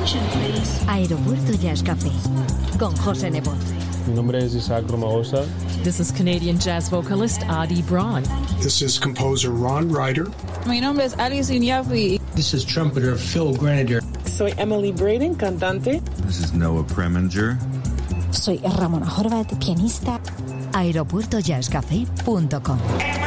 Aeropuerto Jazz Café con José Nebot. Mi nombre es Isaac Romagosa. This is Canadian jazz vocalist Adi Braun. This is composer Ron Ryder. Mi nombre es Alice Inyafi. This is trumpeter Phil Grenadier. Soy Emily Braden, cantante. This is Noah Preminger. Soy Ramona Horvat, pianista. Aeropuertojazzcafé.com